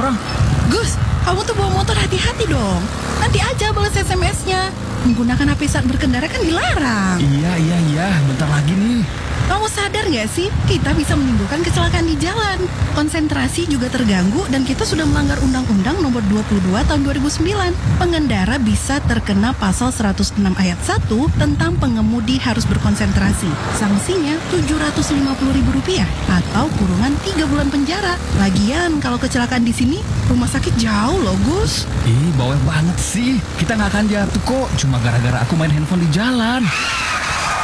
orang. Gus, kamu tuh bawa motor hati-hati dong. Nanti aja balas SMS-nya. Menggunakan HP saat berkendara kan dilarang. Iya, bentar lagi nih. Kamu sadar nggak sih, kita bisa menimbulkan kecelakaan di jalan. Konsentrasi juga terganggu dan kita sudah melanggar Undang-Undang Nomor 22 Tahun 2009. Pengendara bisa terkena pasal 106 ayat 1 tentang pengemudi harus berkonsentrasi. Sanksinya Rp750.000 atau kurungan 3 bulan penjara. Lagian kalau kecelakaan di sini, rumah sakit jauh loh, Gus. Ih, bawel banget sih. Kita nggak akan jatuh kok, cuma gara-gara aku main handphone di jalan.